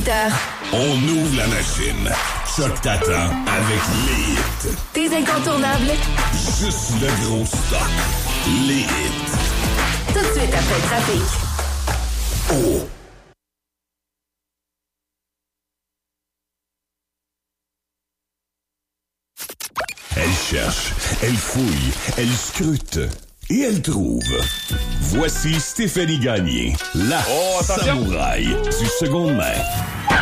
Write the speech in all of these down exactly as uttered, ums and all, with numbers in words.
heures. On ouvre la machine. Choc t'attend avec les hits. Tes incontournables. Juste le gros stock. Les hits. Tout de suite après le trafic. Oh! Elle cherche, elle fouille, elle scrute et elle trouve. Voici Stéphanie Gagné, la oh, samouraï du seconde main.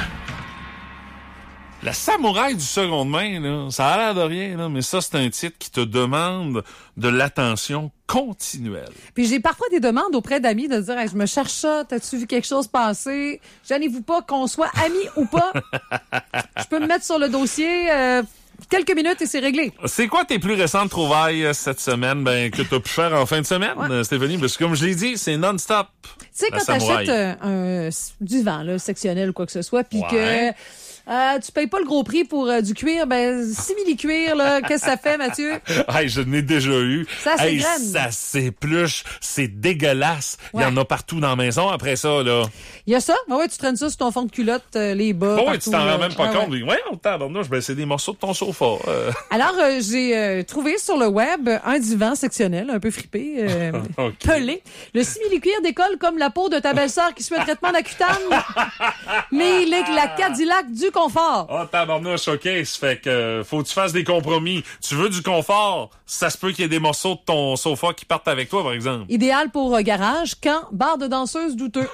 La samouraï du seconde main, là, ça a l'air de rien, là, mais ça, c'est un titre qui te demande de l'attention continuelle. Puis j'ai parfois des demandes auprès d'amis de dire hey, « Je me cherche ça, t'as-tu vu quelque chose passer? Gênez-vous pas qu'on soit amis ou pas. Je peux me mettre sur le dossier... Euh, quelques minutes et c'est réglé. » C'est quoi tes plus récentes trouvailles cette semaine ben, que tu as pu faire en fin de semaine, ouais. Stéphanie? Parce que comme je l'ai dit, c'est non-stop. Tu sais, quand t'achètes euh, un divan là, sectionnel ou quoi que ce soit, puis ouais. que... Euh, tu payes pas le gros prix pour euh, du cuir, ben simili-cuir, là, qu'est-ce que ça fait, Mathieu? Hey, je n'ai déjà eu. Ça hey, s'égrène. Ça s'épluche, c'est dégueulasse. Il ouais. y en a partout dans la maison après ça, là. Il y a ça? Ben ouais, tu traînes ça sur ton fond de culotte, euh, les bas. Bon, partout, ouais, tu t'en rends même pas ah, compte. Ouais, ouais on tabarnouche, ben c'est des morceaux de ton sofa. Euh. Alors, euh, j'ai euh, trouvé sur le web un divan sectionnel, un peu fripé, euh, okay. pelé. Le simili-cuir décolle comme la peau de ta belle-sœur qui suit un traitement d'Accutane, mais il est la Cadillac du confort. Oh, tabarnouche, OK, ça fait que faut que tu fasses des compromis. Tu veux du confort, ça se peut qu'il y ait des morceaux de ton sofa qui partent avec toi, par exemple. Idéal pour euh, garage, camp, bar de danseuse douteux.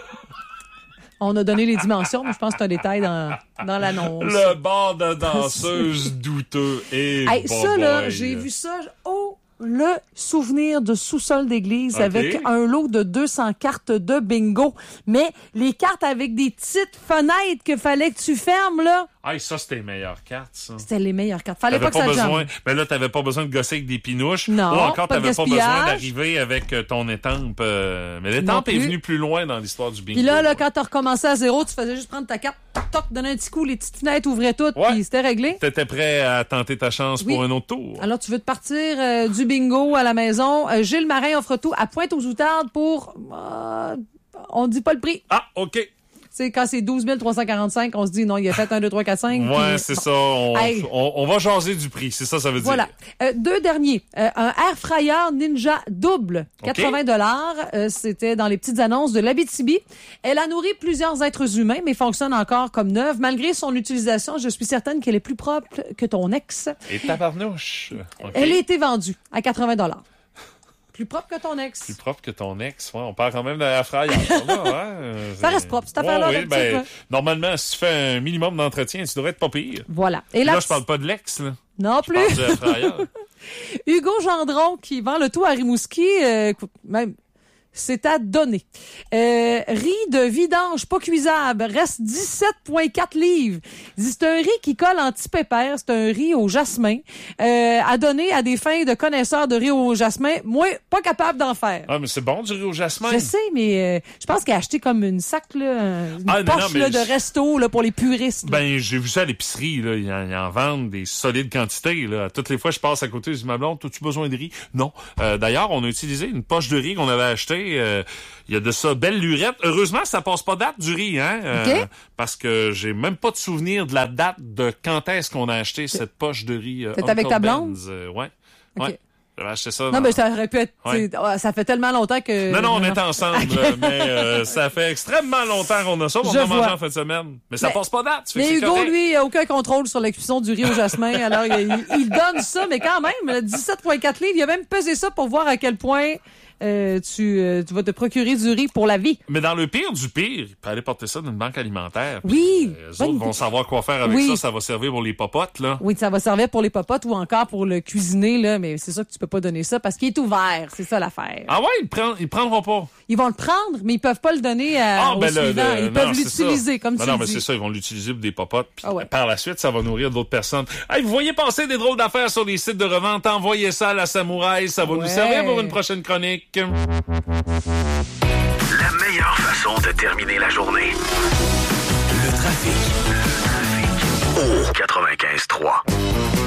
On a donné les dimensions, mais je pense que c'est un détail dans, dans l'annonce. Le bar de danseuse douteux. Et hey, ça, là, j'ai vu ça. Oh! Le souvenir de sous-sol d'église okay. avec un lot de deux cents cartes de bingo. Mais les cartes avec des petites fenêtres qu'il fallait que tu fermes, là. Ah, ça, c'était les meilleures cartes, ça. C'était les meilleures cartes. Fallait t'avais pas, pas que ça besoin, jambe. Mais là, t'avais pas besoin de gosser avec des pinouches. Non, ou encore, pas t'avais de pas besoin d'arriver avec ton étampe. Euh... Mais l'étampe est venue plus loin dans l'histoire du bingo. Puis là, là, quand t'as recommencé à zéro, tu faisais juste prendre ta carte, toc, toc, donner un petit coup, les petites fenêtres ouvraient toutes, ouais. puis c'était réglé. T'étais prêt à tenter ta chance oui. pour un autre tour. Alors, tu veux te partir euh, du bingo à la maison. Euh, Gilles Marin offre tout à Pointe-aux-Outardes pour... Euh, on dit pas le prix. Ah, OK. C'est quand c'est douze mille trois cent quarante-cinq, on se dit non, il a fait un, deux, trois, quatre, cinq. Ouais, puis... c'est ça. On, hey. on, on va jaser du prix. C'est ça, ça veut dire. Voilà. Euh, deux derniers. Euh, un air fryer Ninja double. quatre-vingts dollars. Okay. Euh, c'était dans les petites annonces de l'Abitibi. Elle a nourri plusieurs êtres humains, mais fonctionne encore comme neuve. Malgré son utilisation, je suis certaine qu'elle est plus propre que ton ex. Et tabarnouche. Okay. Elle a été vendue à quatre-vingts dollars. Plus propre que ton ex. Plus propre que ton ex. Ouais, on parle quand même de la fryer. ouais, ça reste propre, cette affaire-là. Ouais, oui, ben, normalement, si tu fais un minimum d'entretien, tu devrais être pas pire. Voilà. Et là, là, je parle pas de l'ex, là. Non je plus. Je parle de la fryer. Hugo Gendron, qui vend le tout à Rimouski, euh, même... C'est à donner. Euh, riz de vidange pas cuisable reste dix-sept virgule quatre livres. C'est un riz qui colle anti-pépère. C'est un riz au jasmin. Euh, à donner à des fins de connaisseurs de riz au jasmin. Moi, pas capable d'en faire. Ah, mais c'est bon du riz au jasmin. Je sais, mais euh, je pense qu'il a acheté comme une sac, là, une ah, poche non, non, là, je... de resto là, pour les puristes. Là. Ben, j'ai vu ça à l'épicerie. Là. Ils, en, ils en vendent des solides quantités. Là. Toutes les fois, je passe à côté, je dis, ma blonde, as-tu besoin de riz? Non. Euh, d'ailleurs, on a utilisé une poche de riz qu'on avait achetée. Il euh, y a de ça, belle lurette. Heureusement, ça passe pas date du riz, hein? Euh, okay. Parce que j'ai même pas de souvenir de la date de quand est-ce qu'on a acheté cette poche de riz. Euh, C'est avec ta blonde? Euh, ouais. Okay. Ouais. J'avais acheté ça. Non, dans... mais ça aurait pu être... Ouais. Ça fait tellement longtemps que... Non, non, on est ensemble, okay. mais euh, ça fait extrêmement longtemps qu'on a ça. On a mangé en fin de semaine. Mais ça mais, passe pas date. Mais Hugo, correct. lui, il a aucun contrôle sur la cuisson du riz au jasmin. Alors, il, il donne ça, mais quand même, dix-sept virgule quatre livres, il a même pesé ça pour voir à quel point... Euh, tu, euh, tu vas te procurer du riz pour la vie. Mais dans le pire du pire, il peut aller porter ça dans une banque alimentaire. Oui. Euh, les autres vont savoir quoi faire avec oui. ça. Ça va servir pour les popotes, là. Oui, ça va servir pour les popotes ou encore pour le cuisiner, là. Mais c'est ça que tu peux pas donner ça parce qu'il est ouvert. C'est ça l'affaire. Ah ouais, ils prennent, ils prendront pas. Ils vont le prendre, mais ils peuvent pas le donner à, ah, au ben suivant. Le, le, ils peuvent non, l'utiliser, comme ben tu non, le mais dis. c'est ça. Ils vont l'utiliser pour des popotes. Puis ah ouais. par la suite, ça va nourrir d'autres personnes. Hey, vous voyez passer des drôles d'affaires sur les sites de revente. Envoyez ça à la Samouraï. Ça va ouais. nous servir pour une prochaine chronique. La meilleure façon de terminer la journée. Le trafic. Le trafic. Au quatre-vingt-quinze trois.